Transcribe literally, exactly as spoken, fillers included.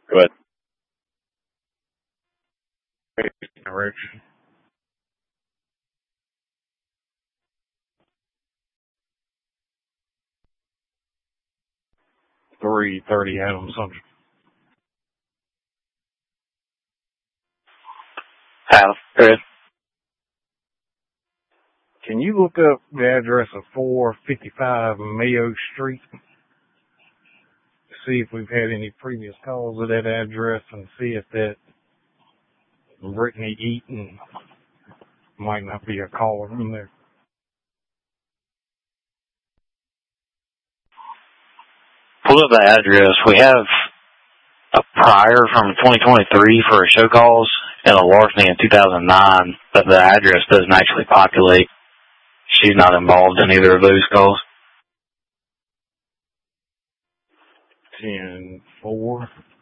Go ahead. Direction. three thirty Adams Central. Adam, go ahead. Can you look up the address of four fifty-five Mayo Street? See if we've had any previous calls of that address and see if that Brittany Eaton might not be a caller in there. Pull up the address. We have a prior from twenty twenty-three for show calls and a larceny in two thousand nine, but the address doesn't actually populate. She's not involved in either of those calls. ten four